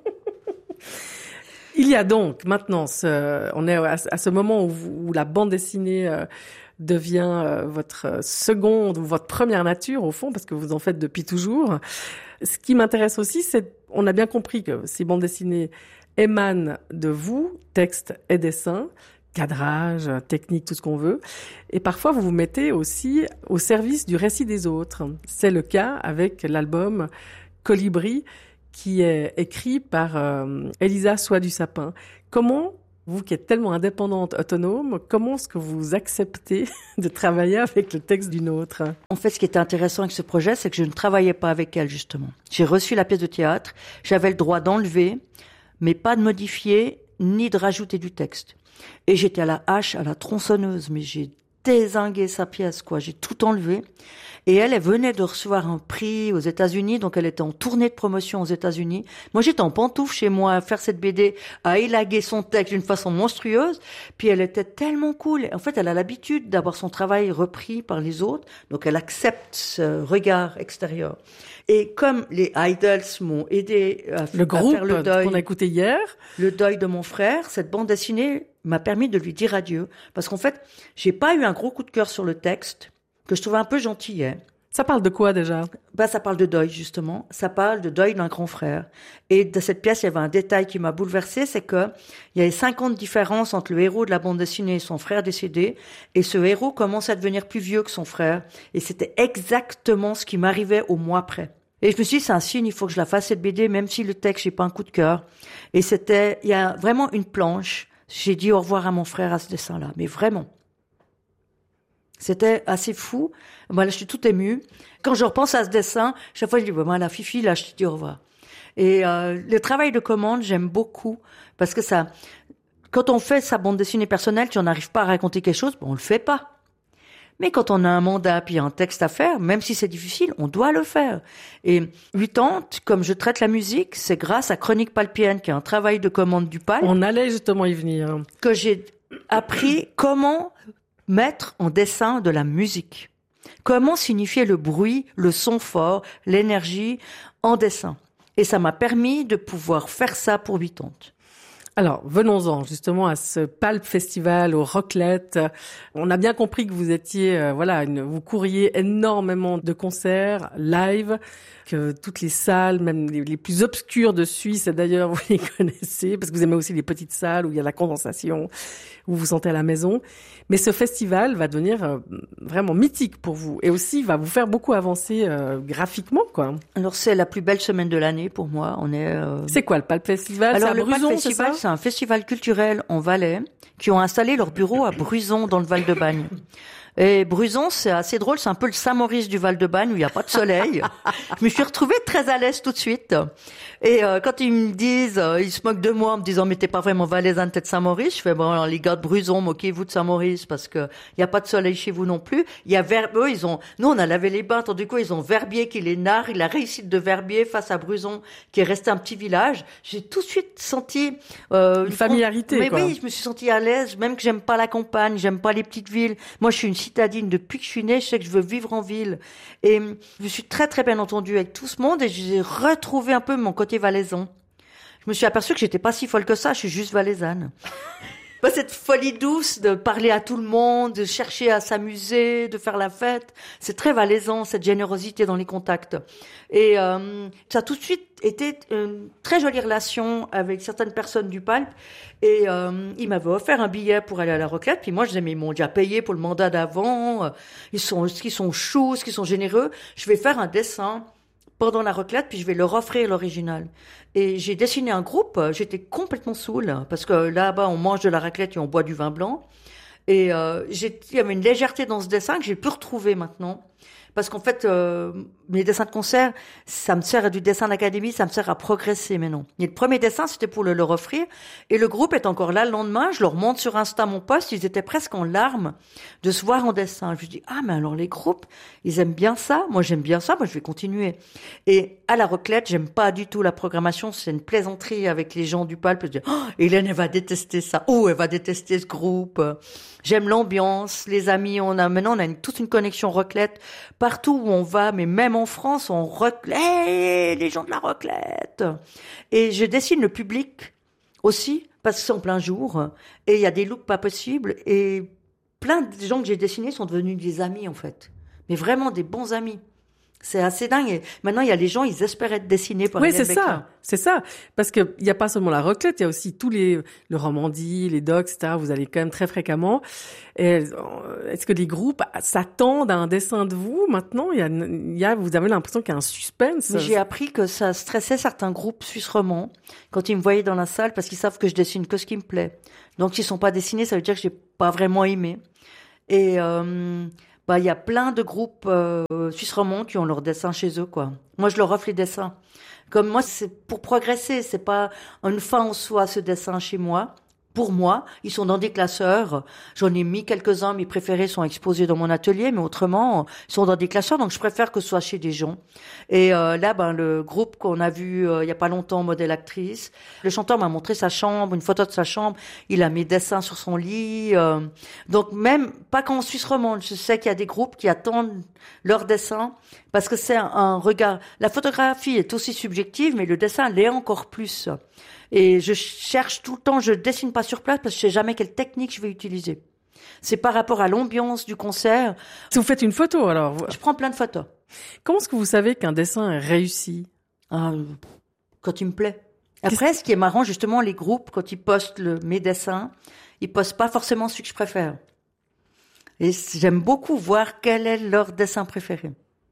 Il y a donc maintenant, ce, on est à ce moment où, où la bande dessinée euh, devient euh, votre seconde ou votre première nature, au fond, parce que vous en faites depuis toujours. Ce qui m'intéresse aussi, c'est, on a bien compris que ces bandes dessinées émanent de vous, texte et dessin, cadrage, technique, tout ce qu'on veut. Et parfois, vous vous mettez aussi au service du récit des autres. C'est le cas avec l'album Colibri, qui est écrit par euh, Elisa Soie du Sapin. Comment, vous qui êtes tellement indépendante, autonome, comment est-ce que vous acceptez de travailler avec le texte d'une autre? En fait, ce qui était intéressant avec ce projet, c'est que je ne travaillais pas avec elle, justement. J'ai reçu la pièce de théâtre, j'avais le droit d'enlever, mais pas de modifier, ni de rajouter du texte. Et j'étais à la hache, à la tronçonneuse, mais j'ai dézingué sa pièce, quoi. J'ai tout enlevé. Et elle, elle venait de recevoir un prix aux États-Unis, donc elle était en tournée de promotion aux États-Unis. Moi, j'étais en pantoufle chez moi à faire cette B D, à élaguer son texte d'une façon monstrueuse. Puis elle était tellement cool. En fait, elle a l'habitude d'avoir son travail repris par les autres, donc elle accepte ce regard extérieur. Et comme les Idols m'ont aidé à, le groupe à faire le deuil, qu'on a écouté hier, le deuil de mon frère, cette bande dessinée m'a permis de lui dire adieu. Parce qu'en fait, j'ai pas eu un gros coup de cœur sur le texte, que je trouvais un peu gentillet. Ça parle de quoi déjà? Bah, ça parle de deuil, justement. Ça parle de deuil d'un grand frère. Et dans cette pièce, il y avait un détail qui m'a bouleversée, c'est que il y avait cinquante différences entre le héros de la bande dessinée et son frère décédé. Et ce héros commence à devenir plus vieux que son frère. Et c'était exactement ce qui m'arrivait au mois près. Et je me suis dit, c'est un signe, il faut que je la fasse cette B D, même si le texte, j'ai pas un coup de cœur. Et c'était, il y a vraiment une planche. J'ai dit au revoir à mon frère à ce dessin-là. Mais vraiment. C'était assez fou. Moi, là, je suis toute émue. Quand je repense à ce dessin, chaque fois, je dis, bah, moi, la Fifi, là, je te dis au revoir. Et euh, le travail de commande, j'aime beaucoup. Parce que ça, quand on fait sa bande dessinée personnelle, si on n'arrive pas à raconter quelque chose, bon, on le fait pas. Mais quand on a un mandat puis un texte à faire, même si c'est difficile, on doit le faire. Et huit ans, comme je traite la musique, c'est grâce à Chronique Palpienne, qui est un travail de commande du Palp. On allait justement y venir. Que j'ai appris comment mettre en dessin de la musique. Comment signifier le bruit, le son fort, l'énergie en dessin. Et ça m'a permis de pouvoir faire ça pour huit ans. Alors, venons-en justement à ce Palp Festival au Rocklette. On a bien compris que vous étiez, euh, voilà, une, vous couriez énormément de concerts live, que toutes les salles, même les, les plus obscures de Suisse, et d'ailleurs vous les connaissez, parce que vous aimez aussi les petites salles où il y a la condensation, où vous vous sentez à la maison. Mais ce festival va devenir euh, vraiment mythique pour vous, et aussi va vous faire beaucoup avancer euh, graphiquement, quoi. Alors c'est la plus belle semaine de l'année pour moi. On est. Euh... C'est quoi le Palp Festival? Alors c'est à le Bruzon, Palp Festival, c'est, c'est un festival culturel en Valais qui ont installé leur bureau à Bruzon dans le Val-de-Bagne. Et Bruzon, c'est assez drôle, c'est un peu le Saint-Maurice du Val-de-Bagne où il n'y a pas de soleil. Je me suis retrouvée très à l'aise tout de suite. Et euh, quand ils me disent, euh, ils se moquent de moi en me disant, mais t'es pas vraiment valaisanne, t'es de Saint-Maurice. Je fais, bon, alors, les gars de Bruzon, moquez-vous de Saint-Maurice parce que il n'y a pas de soleil chez vous non plus. Il y a Ver... eux, ils ont, nous, on a lavé les bains, tandis quoi, ils ont Verbier qui les narre, la réussite de Verbier face à Bruzon, qui est resté un petit village. J'ai tout de suite senti, euh, une familiarité, mais quoi. oui, je me suis sentie à l'aise, même que j'aime pas la campagne, j'aime pas les petites villes. Moi, je suis une citadine depuis que je suis née, je sais que je veux vivre en ville. Et je me suis très très bien entendue avec tout ce monde et j'ai retrouvé un peu mon côté valaisan. Je me suis aperçue que j'étais pas si folle que ça, je suis juste valaisanne. Cette folie douce de parler à tout le monde, de chercher à s'amuser, de faire la fête, c'est très valaisan, cette générosité dans les contacts. Et euh, ça a tout de suite été une très jolie relation avec certaines personnes du Palp. Et euh, ils m'avaient offert un billet pour aller à la Rocklette. Puis moi, je disais, mais ils m'ont déjà payé pour le mandat d'avant. Ils sont, ils sont choux, ils sont généreux. Je vais faire un dessin pendant la Rocklette, puis je vais leur offrir l'original. Et j'ai dessiné un groupe, j'étais complètement saoule, parce que là-bas, on mange de la raclette et on boit du vin blanc. Et euh, j'ai, il y avait une légèreté dans ce dessin que j'ai pu retrouver maintenant. Parce qu'en fait, euh, mes dessins de concert, ça me sert à du dessin d'académie, ça me sert à progresser, mais non. Et le premier dessin, c'était pour le leur offrir. Et le groupe est encore là le lendemain. Je leur montre sur Insta mon post. Ils étaient presque en larmes de se voir en dessin. Je me dis, ah, mais alors les groupes, ils aiment bien ça. Moi, j'aime bien ça. Moi, je vais continuer. Et à la Roclette, j'aime pas du tout la programmation. C'est une plaisanterie avec les gens du Palp. Je dis, oh, Hélène, elle va détester ça. Oh, elle va détester ce groupe. J'aime l'ambiance, les amis. On a, maintenant, on a une, toute une connexion Roclette. Partout où on va, mais même en France, on Roclette, hey, les gens de la Roclette. Et je dessine le public aussi, parce que c'est en plein jour. Et il y a des looks pas possibles. Et plein de gens que j'ai dessinés sont devenus des amis, en fait. Mais vraiment des bons amis. C'est assez dingue. Et maintenant, il y a les gens, ils espèrent être dessinés par Oui, Hélène c'est Beclin. ça. C'est ça. Parce que il y a pas seulement la Roclette, il y a aussi tous les, le Romandie, les docs, et cetera. Vous allez quand même très fréquemment. Et est-ce que les groupes s'attendent à un dessin de vous maintenant? Il y a, il y a, vous avez l'impression qu'il y a un suspense. Mais j'ai appris que ça stressait certains groupes suisses romands quand ils me voyaient dans la salle parce qu'ils savent que je dessine que ce qui me plaît. Donc, s'ils sont pas dessinés, ça veut dire que j'ai pas vraiment aimé. Et, euh, bah, il y a plein de groupes euh, suisses romands qui ont leurs dessins chez eux, quoi. Moi, je leur offre les dessins. Comme moi, c'est pour progresser, c'est pas une fin en soi, ce dessin chez moi. Pour moi, ils sont dans des classeurs. J'en ai mis quelques-uns, mes préférés sont exposés dans mon atelier, mais autrement, ils sont dans des classeurs, donc je préfère que ce soit chez des gens. Et euh, là, ben le groupe qu'on a vu euh, il y a pas longtemps, Modèle Actrice, le chanteur m'a montré sa chambre, une photo de sa chambre, il a mes dessins sur son lit. Euh, donc même, pas qu'en Suisse romande, je sais qu'il y a des groupes qui attendent leurs dessins, parce que c'est un, un regard. La photographie est aussi subjective, mais le dessin l'est encore plus. Et je cherche tout le temps, je dessine pas sur place parce que je sais jamais quelle technique je vais utiliser. C'est par rapport à l'ambiance du concert. Si vous faites une photo, alors vous... Je prends plein de photos. Comment est-ce que vous savez qu'un dessin est réussi? Ah, quand il me plaît. Après, ce qui est marrant, justement, les groupes, quand ils postent le, mes dessins, ils postent pas forcément celui que je préfère. Et j'aime beaucoup voir quel est leur dessin préféré.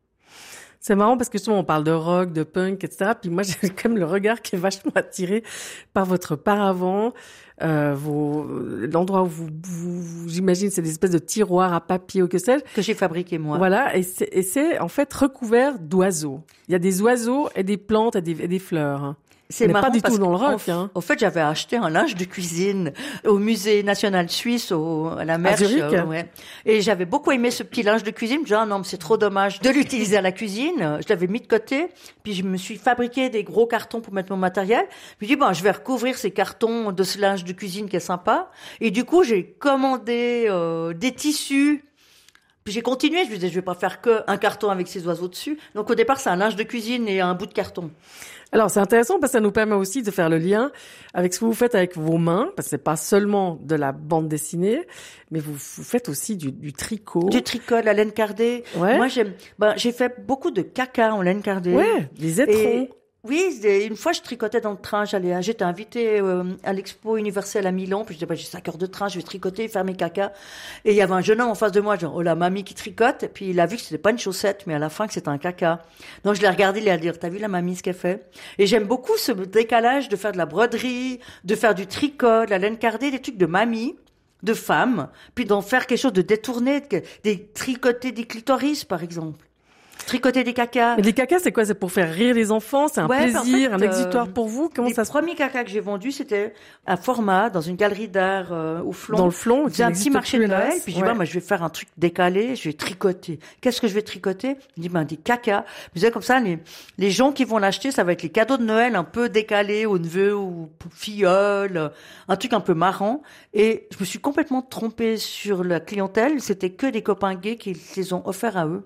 C'est marrant parce que justement, on parle de rock, de punk, et cetera. Puis moi, j'ai quand même le regard qui est vachement attiré par votre paravent, euh, vos, l'endroit où vous, vous j'imagine, c'est des espèces de tiroirs à papier ou que sais-je. Que j'ai fabriqué moi. Voilà. Et c'est, et c'est en fait recouvert d'oiseaux. Il y a des oiseaux et des plantes et des, et des fleurs. C'est marrant pas du parce tout dans le rock. En, hein. en fait, j'avais acheté un linge de cuisine au musée national suisse, au, à la Merche. À Zurich. Euh, ouais. Et j'avais beaucoup aimé ce petit linge de cuisine. Je me disais, ah non, mais c'est trop dommage de l'utiliser à la cuisine. Je l'avais mis de côté. Puis je me suis fabriqué des gros cartons pour mettre mon matériel. Puis je dis, bon, je vais recouvrir ces cartons de ce linge de cuisine qui est sympa. Et du coup, j'ai commandé euh, des tissus. Puis j'ai continué, je me disais, je vais pas faire que un carton avec ces oiseaux dessus. Donc au départ, c'est un linge de cuisine et un bout de carton. Alors c'est intéressant parce que ça nous permet aussi de faire le lien avec ce que vous faites avec vos mains, parce que c'est pas seulement de la bande dessinée, mais vous, vous faites aussi du, du tricot. Du tricot, la laine cardée. Ouais. Moi, j'aime, ben, j'ai fait beaucoup de caca en laine cardée. Ouais, des étrons. Et... Oui, une fois je tricotais dans le train, j'allais, j'étais invitée euh, à l'expo universelle à Milan, puis je disais, bah, j'ai cinq heures de train, je vais tricoter, faire mes caca. Et il y avait un jeune homme en face de moi, genre, oh la mamie qui tricote, et puis il a vu que c'était pas une chaussette, mais à la fin que c'était un caca. Donc je l'ai regardé, il a dit, t'as vu la mamie ce qu'elle fait? Et j'aime beaucoup ce décalage de faire de la broderie, de faire du tricot, de la laine cardée, des trucs de mamie, de femme, puis d'en faire quelque chose de détourné, de, des tricoter des clitoris, par exemple. Tricoter des cacas. Mais des cacas, c'est quoi? C'est pour faire rire les enfants? C'est un ouais, plaisir, en fait, un exutoire euh, pour vous? Comment les ça se... premiers cacas que j'ai vendus, c'était un format dans une galerie d'art euh, au Flon. Dans le Flon, c'est un petit marché de Noël. Puis je dis, ouais. bah, moi, je vais faire un truc décalé, je vais tricoter. Qu'est-ce que je vais tricoter? Je dis, ben, des cacas. Je disais comme ça, les, les gens qui vont l'acheter, ça va être les cadeaux de Noël un peu décalés aux neveux ou filleuls, un truc un peu marrant. Et je me suis complètement trompée sur la clientèle. C'était que des copains gays qui les ont offerts à eux.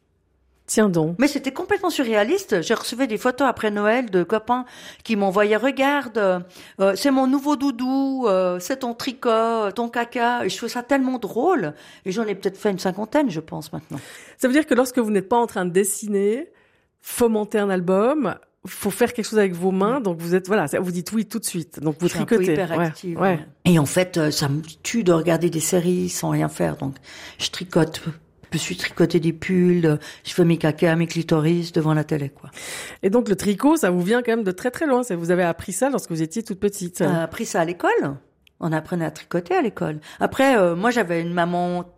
Tiens donc. Mais c'était complètement surréaliste. J'ai reçu des photos après Noël de copains qui m'envoyaient, regarde, euh, c'est mon nouveau doudou, euh, c'est ton tricot, ton caca. Et je trouvais ça tellement drôle. Et j'en ai peut-être fait une cinquantaine, je pense, maintenant. Ça veut dire que lorsque vous n'êtes pas en train de dessiner, fomenter un album, faut faire quelque chose avec vos mains. Donc vous êtes, voilà, vous dites oui tout de suite. Donc vous je suis tricotez. Un peu hyper active, ouais, ouais. Ouais. Et en fait, ça me tue de regarder des séries sans rien faire. Donc je tricote. Je suis tricoté des pulls, je fais mes cacas, mes clitoris devant la télé, quoi. Et donc, le tricot, ça vous vient quand même de très très loin. Vous avez appris ça lorsque vous étiez toute petite. On a appris ça à l'école. On apprenait à tricoter à l'école. Après, euh, moi, j'avais une maman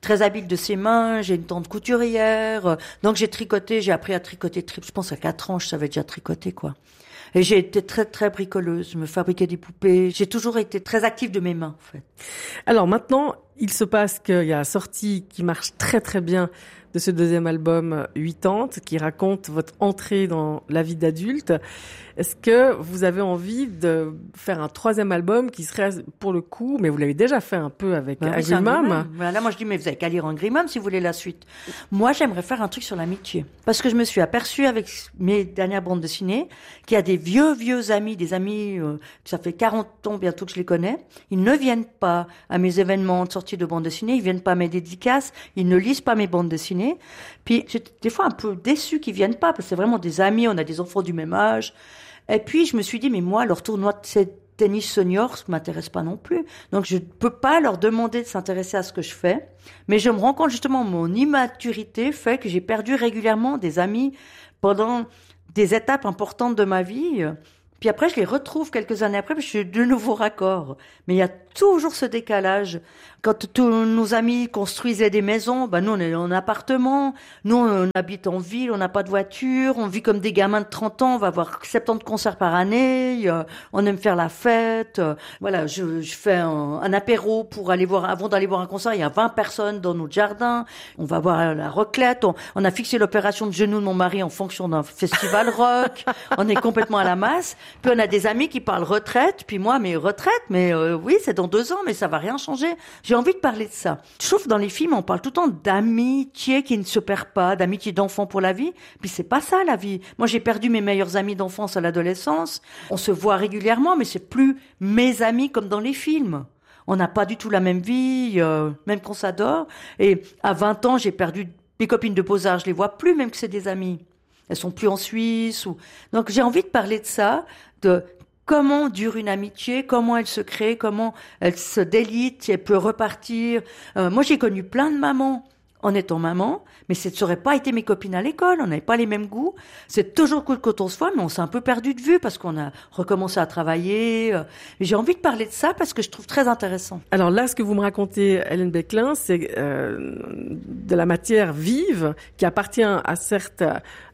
très habile de ses mains, j'ai une tante couturière, donc j'ai tricoté, j'ai appris à tricoter, je pense à quatre ans, je savais déjà tricoter, quoi. Et j'ai été très, très bricoleuse. Je me fabriquais des poupées. J'ai toujours été très active de mes mains, en fait. Alors maintenant, il se passe qu'il y a la sortie qui marche très, très bien de ce deuxième album, Huit Tantes, qui raconte votre entrée dans la vie d'adulte. Est-ce que vous avez envie de faire un troisième album qui serait, pour le coup, mais vous l'avez déjà fait un peu avec bah, Angry Mum. Voilà, moi je dis, mais vous avez qu'à lire Angry Mum si vous voulez la suite. Moi, j'aimerais faire un truc sur l'amitié. Parce que je me suis aperçue avec mes dernières bandes dessinées qu'il y a des vieux, vieux amis, des amis, euh, ça fait quarante ans bientôt que je les connais. Ils ne viennent pas à mes événements de sortie de bandes dessinées, ils viennent pas à mes dédicaces, ils ne lisent pas mes bandes dessinées. Puis, j'étais des fois un peu déçue qu'ils viennent pas, parce que c'est vraiment des amis, on a des enfants du même âge. Et puis, je me suis dit, mais moi, leur tournoi de tennis senior, ça m'intéresse pas non plus. Donc, je ne peux pas leur demander de s'intéresser à ce que je fais. Mais je me rends compte, justement, mon immaturité fait que j'ai perdu régulièrement des amis pendant des étapes importantes de ma vie. Puis après, je les retrouve quelques années après, puis je suis de nouveau raccord. Mais il y a toujours ce décalage. Quand tous nos amis construisaient des maisons, ben nous, on est en appartement. Nous, on habite en ville, on n'a pas de voiture. On vit comme des gamins de trente ans. On va avoir soixante-dix concerts par année. On aime faire la fête. Voilà, je, je fais un, un apéro pour aller voir, avant d'aller voir un concert, il y a vingt personnes dans notre jardin. On va voir la raclette. On, on a fixé l'opération de genou de mon mari en fonction d'un festival rock. On est complètement à la masse. Puis on a des amis qui parlent retraite, puis moi, mais retraite, mais euh, oui, c'est dans deux ans, mais ça va rien changer. J'ai envie de parler de ça. Je trouve que dans les films, on parle tout le temps d'amitié qui ne se perd pas, d'amitié d'enfant pour la vie, puis c'est pas ça la vie. Moi, j'ai perdu mes meilleurs amis d'enfance à l'adolescence. On se voit régulièrement, mais c'est plus mes amis comme dans les films. On n'a pas du tout la même vie, euh, même qu'on s'adore. Et à vingt ans, j'ai perdu mes copines de Beaux-Arts, je les vois plus, même que c'est des amis. Elles sont plus en Suisse. Ou... Donc j'ai envie de parler de ça, de comment dure une amitié, comment elle se crée, comment elle se délite, elle peut repartir. Euh, moi, j'ai connu plein de mamans en étant maman, mais ça n'aurait pas été mes copines à l'école, on n'avait pas les mêmes goûts. C'est toujours cool quand on se voit, mais on s'est un peu perdu de vue parce qu'on a recommencé à travailler. Euh, j'ai envie de parler de ça parce que je trouve très intéressant. Alors là, ce que vous me racontez, Hélène Beclin, c'est euh, de la matière vive qui appartient à certes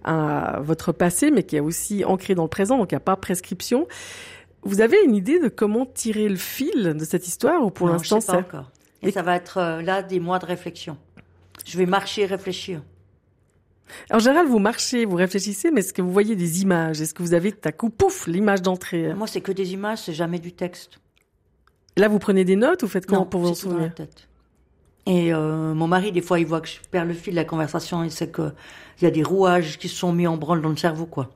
à votre passé, mais qui est aussi ancrée dans le présent, donc il n'y a pas prescription. Vous avez une idée de comment tirer le fil de cette histoire ou pour non, l'instant je sais pas c'est... encore. Et, Et ça va être euh, là des mois de réflexion. Je vais marcher et réfléchir. En général, vous marchez, vous réfléchissez, mais est-ce que vous voyez des images? Est-ce que vous avez tout à coup, pouf, l'image d'entrée? Moi, c'est que des images, c'est jamais du texte. Là, vous prenez des notes ou faites comment non, pour vous en souvenir? Dans la tête. Et euh, mon mari, des fois, il voit que je perds le fil de la conversation, il sait qu'il y a des rouages qui se sont mis en branle dans le cerveau, quoi.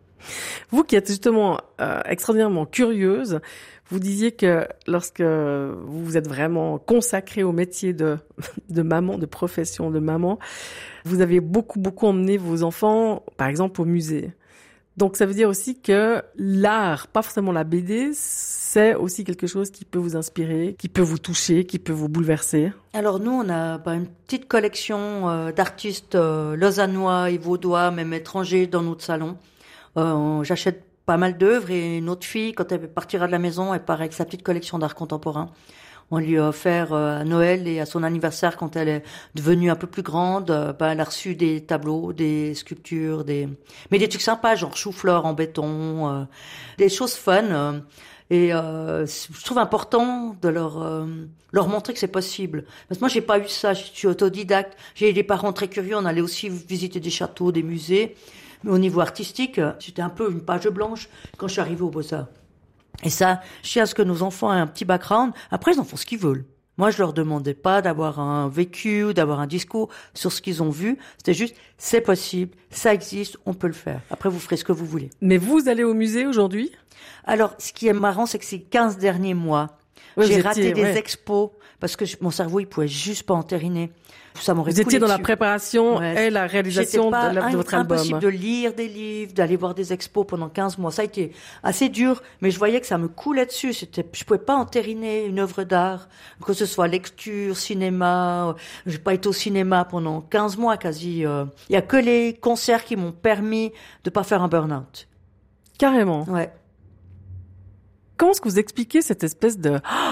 Vous qui êtes justement euh, extraordinairement curieuse, vous disiez que lorsque vous vous êtes vraiment consacrée au métier de, de maman, de profession de maman, vous avez beaucoup, beaucoup emmené vos enfants, par exemple, au musée. Donc, ça veut dire aussi que l'art, pas forcément la B D, c'est aussi quelque chose qui peut vous inspirer, qui peut vous toucher, qui peut vous bouleverser. Alors, nous, on a bah, une petite collection euh, d'artistes euh, lausannois et vaudois, même étrangers, dans notre salon. Euh, j'achète pas mal d'œuvres et notre fille, quand elle partira de la maison, elle part avec sa petite collection d'art contemporain. On lui a offert euh, à Noël et à son anniversaire, quand elle est devenue un peu plus grande, euh, ben, elle a reçu des tableaux, des sculptures, des mais des trucs sympas, genre chou-fleur en béton, euh, des choses fun. Euh, et euh, je trouve important de leur euh, leur montrer que c'est possible. Parce que moi, j'ai pas eu ça, je suis autodidacte. J'ai eu des parents très curieux, on allait aussi visiter des châteaux, des musées. Mais au niveau artistique, j'étais un peu une page blanche quand je suis arrivée au Beaux-Arts. Et ça, je tiens à ce que nos enfants aient un petit background. Après, ils en font ce qu'ils veulent. Moi, je leur demandais pas d'avoir un vécu ou d'avoir un discours sur ce qu'ils ont vu. C'était juste, c'est possible, ça existe, on peut le faire. Après, vous ferez ce que vous voulez. Mais vous allez au musée aujourd'hui? Alors, ce qui est marrant, c'est que ces quinze derniers mois, ouais, j'ai raté étiez, des ouais. expos parce que je, mon cerveau, il pouvait juste pas entériner. Ça m'aurait Vous étiez dans dessus. la préparation ouais. et la réalisation pas, de, la, de votre album. Impossible de lire des livres, d'aller voir des expos pendant quinze mois. Ça a été assez dur, mais je voyais que ça me coulait dessus. C'était, je pouvais pas entériner une œuvre d'art, que ce soit lecture, cinéma. J'ai pas été au cinéma pendant quinze mois quasi. Il y a que les concerts qui m'ont permis de pas faire un burn-out. Carrément. Ouais. Comment est-ce que vous expliquez cette espèce de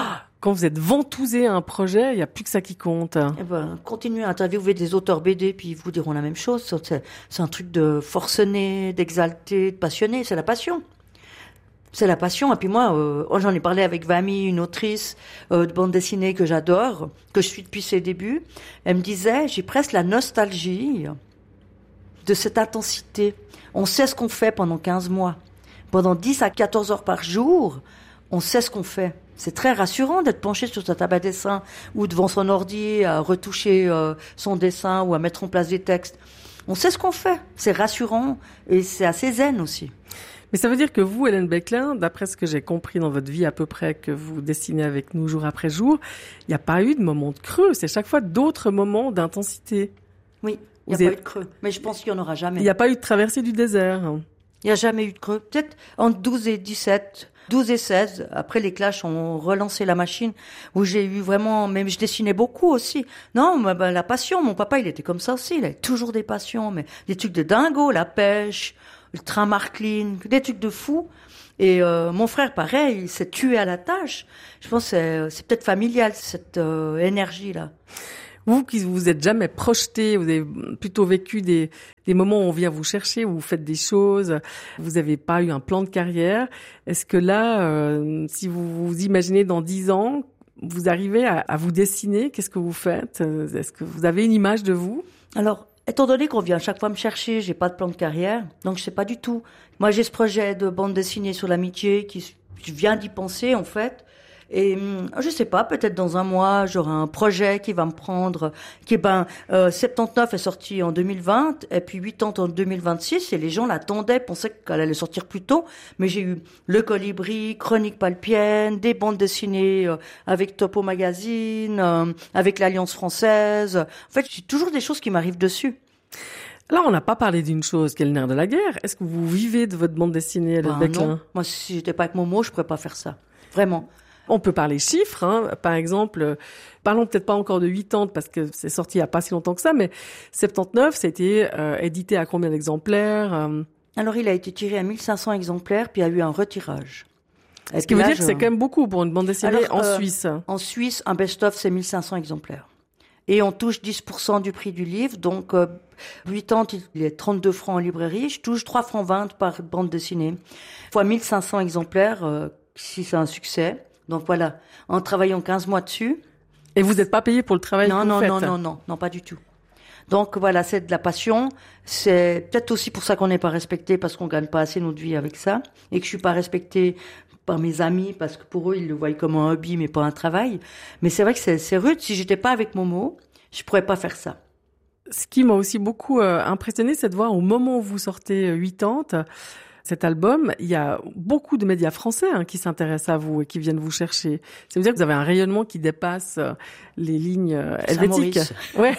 Quand vous êtes ventousé à un projet, il n'y a plus que ça qui compte. Eh ben, continuez à interviewer des auteurs B D, puis ils vous diront la même chose. C'est, c'est un truc de forcené, d'exalté, de passionné. C'est la passion. C'est la passion. Et puis moi, euh, j'en ai parlé avec Vami, une autrice euh, de bande dessinée que j'adore, que je suis depuis ses débuts. Elle me disait, j'ai presque la nostalgie de cette intensité. On sait ce qu'on fait pendant quinze mois. Pendant dix à quatorze heures par jour, on sait ce qu'on fait. C'est très rassurant d'être penché sur sa table à dessin ou devant son ordi à retoucher euh, son dessin ou à mettre en place des textes. On sait ce qu'on fait. C'est rassurant et c'est assez zen aussi. Mais ça veut dire que vous, Hélène Beclin, d'après ce que j'ai compris dans votre vie à peu près, que vous dessinez avec nous jour après jour, il n'y a pas eu de moment de creux. C'est chaque fois d'autres moments d'intensité. Oui, il n'y a pas eu de creux. Mais je pense qu'il n'y en aura jamais. Il n'y a pas eu de traversée du désert. Il n'y a jamais eu de creux. Peut-être entre douze et dix-sept, douze et seize, après les Clash ont relancé la machine, où j'ai eu vraiment, même je dessinais beaucoup aussi. Non, bah, la passion, mon papa il était comme ça aussi, il avait toujours des passions, mais des trucs de dingo, la pêche, le train Marklin, des trucs de fou. Et euh, mon frère, pareil, il s'est tué à la tâche. Je pense que c'est, c'est peut-être familial, cette euh, énergie-là. Vous qui vous êtes jamais projeté, vous avez plutôt vécu des, des moments où on vient vous chercher, où vous faites des choses, vous n'avez pas eu un plan de carrière. Est-ce que là, euh, si vous vous imaginez dans dix ans, vous arrivez à, à vous dessiner, qu'est-ce que vous faites? Est-ce que vous avez une image de vous? Alors, étant donné qu'on vient chaque fois me chercher, j'ai pas de plan de carrière, donc je sais pas du tout. Moi, j'ai ce projet de bande dessinée sur l'amitié qui, je viens d'y penser, en fait. Et je sais pas, peut-être dans un mois, j'aurai un projet qui va me prendre, qui ben euh, soixante-dix-neuf est sorti en deux mille vingt, et puis quatre-vingts en deux mille vingt-six, et les gens l'attendaient, pensaient qu'elle allait sortir plus tôt, mais j'ai eu Le Colibri, Chronique Palpienne, des bandes dessinées euh, avec Topo Magazine, euh, avec l'Alliance Française. En fait, j'ai toujours des choses qui m'arrivent dessus. Là, on n'a pas parlé d'une chose qui est le nerf de la guerre. Est-ce que vous vivez de votre bande dessinée, Hélène Ben Beclin? non, moi si j'étais pas avec Momo, je pourrais pas faire ça. Vraiment. On peut parler chiffres, hein. Par exemple, euh, parlons peut-être pas encore de quatre-vingts parce que c'est sorti il y a pas si longtemps que ça, mais soixante-dix-neuf, ça a été euh, édité à combien d'exemplaires euh... Alors, il a été tiré à mille cinq cents exemplaires, puis il y a eu un retirage. Et Ce qui veut là, dire je... que c'est quand même beaucoup pour une bande dessinée. Alors, en euh, Suisse. En Suisse, un best-of, c'est mille cinq cents exemplaires. Et on touche dix pour cent du prix du livre, donc euh, quatre-vingts, il est trente-deux francs en librairie, je touche trois francs vingt par bande dessinée, fois mille cinq cents exemplaires, euh, si c'est un succès. Donc voilà, en travaillant quinze mois dessus. Et vous n'êtes pas payé pour le travail non, que non, vous faites? Non, non, non, non, pas du tout. Donc voilà, c'est de la passion. C'est peut-être aussi pour ça qu'on n'est pas respecté, parce qu'on gagne pas assez notre vie avec ça, et que je suis pas respectée par mes amis, parce que pour eux, ils le voient comme un hobby, mais pas un travail. Mais c'est vrai que c'est, c'est rude. Si j'étais pas avec Momo, je pourrais pas faire ça. Ce qui m'a aussi beaucoup euh, impressionné, c'est de voir au moment où vous sortez euh, quatre-vingts, cet album, il y a beaucoup de médias français hein, qui s'intéressent à vous et qui viennent vous chercher. Ça veut dire que vous avez un rayonnement qui dépasse euh, les lignes euh, helvétiques. Ouais.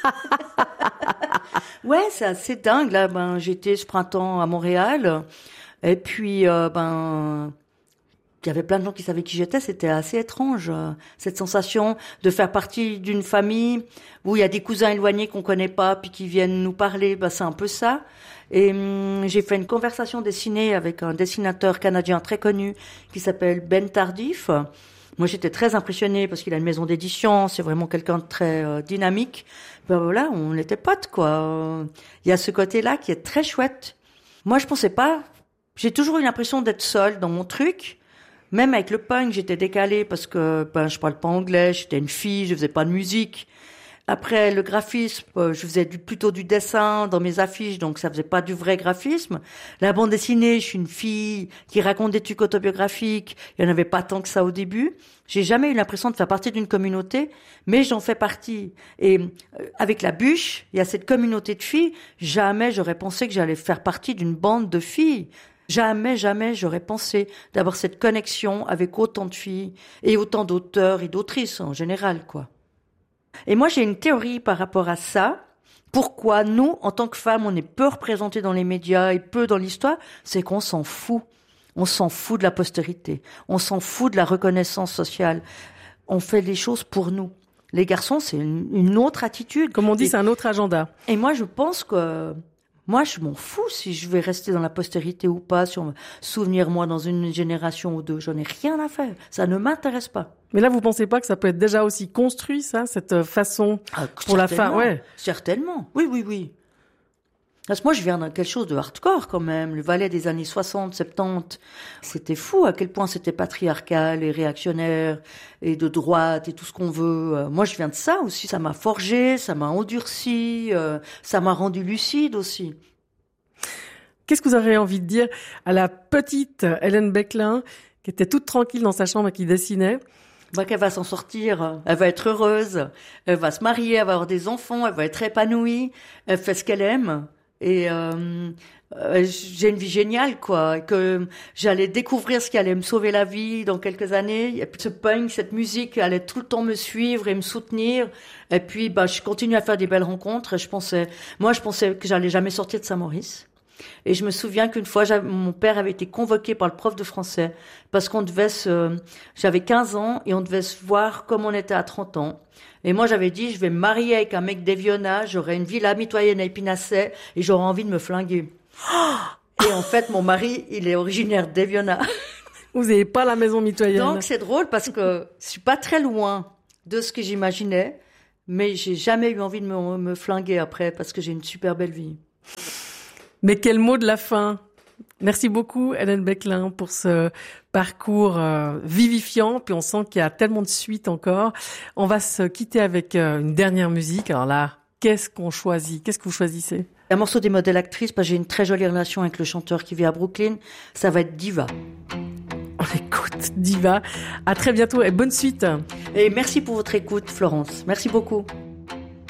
Ouais, c'est assez dingue. Là, ben, j'étais ce printemps à Montréal, et puis euh, ben. Il y avait plein de gens qui savaient qui j'étais, c'était assez étrange, euh, cette sensation de faire partie d'une famille où il y a des cousins éloignés qu'on connaît pas, puis qui viennent nous parler, bah, c'est un peu ça. Et hum, j'ai fait une conversation dessinée avec un dessinateur canadien très connu qui s'appelle Ben Tardif. Moi, j'étais très impressionnée parce qu'il a une maison d'édition, c'est vraiment quelqu'un de très euh, dynamique. Ben voilà, on était potes, quoi. Il y a ce côté-là qui est très chouette. Moi, je pensais pas, j'ai toujours eu l'impression d'être seule dans mon truc. Même avec le punk, j'étais décalée parce que ben je parle pas anglais, j'étais une fille, je faisais pas de musique. Après le graphisme, je faisais du, plutôt du dessin dans mes affiches, donc ça faisait pas du vrai graphisme. La bande dessinée, je suis une fille qui raconte des trucs autobiographiques. Il y en avait pas tant que ça au début. J'ai jamais eu l'impression de faire partie d'une communauté, mais j'en fais partie. Et avec la bûche, il y a cette communauté de filles. Jamais j'aurais pensé que j'allais faire partie d'une bande de filles. Jamais, jamais j'aurais pensé d'avoir cette connexion avec autant de filles et autant d'auteurs et d'autrices en général, quoi. Et moi, j'ai une théorie par rapport à ça. Pourquoi nous, en tant que femmes, on est peu représentées dans les médias et peu dans l'histoire, c'est qu'on s'en fout. On s'en fout de la postérité. On s'en fout de la reconnaissance sociale. On fait les choses pour nous. Les garçons, c'est une, une autre attitude. Comme on dit, et, c'est un autre agenda. Et moi, je pense que... Moi, je m'en fous si je vais rester dans la postérité ou pas, si on va se souvenir moi dans une génération ou deux. J'en ai rien à faire. Ça ne m'intéresse pas. Mais là, vous pensez pas que ça peut être déjà aussi construit, ça, cette façon ah, pour la fin, ouais. Certainement. Oui, oui, oui. Parce que moi, je viens d'un quelque chose de hardcore quand même. Le Valais des années soixante, soixante-dix, c'était fou à quel point c'était patriarcal et réactionnaire et de droite et tout ce qu'on veut. Moi, je viens de ça aussi. Ça m'a forgé, ça m'a endurci, euh, ça m'a rendu lucide aussi. Qu'est-ce que vous auriez envie de dire à la petite Hélène Beclin, qui était toute tranquille dans sa chambre et qui dessinait? Bah, qu'elle va s'en sortir, elle va être heureuse, elle va se marier, elle va avoir des enfants, elle va être épanouie, elle fait ce qu'elle aime. Et euh, euh, j'ai une vie géniale, quoi. Que j'allais découvrir ce qui allait me sauver la vie dans quelques années. Et puis ce punk, cette musique allait tout le temps me suivre et me soutenir. Et puis, bah, je continue à faire des belles rencontres. Et je pensais, moi, je pensais que j'allais jamais sortir de Saint-Maurice. Et je me souviens qu'une fois, mon père avait été convoqué par le prof de français parce qu'on devait se, j'avais quinze ans et on devait se voir comme on était à trente ans. Et moi, j'avais dit, je vais me marier avec un mec d'Eviona, j'aurai une villa mitoyenne à Épinasset et j'aurai envie de me flinguer. Et en fait, mon mari, il est originaire d'Eviona. Vous n'avez pas la maison mitoyenne. Donc, c'est drôle parce que je suis pas très loin de ce que j'imaginais, mais j'ai jamais eu envie de me, me flinguer après parce que j'ai une super belle vie. Mais quel mot de la fin! Merci beaucoup, Hélène Beclin, pour ce parcours euh, vivifiant. Puis on sent qu'il y a tellement de suite encore. On va se quitter avec euh, une dernière musique. Alors là, qu'est-ce qu'on choisit? Qu'est-ce que vous choisissez? Un morceau des modèles actrices, parce que j'ai une très jolie relation avec le chanteur qui vit à Brooklyn. Ça va être Diva. On écoute Diva. À très bientôt et bonne suite. Et merci pour votre écoute, Florence. Merci beaucoup.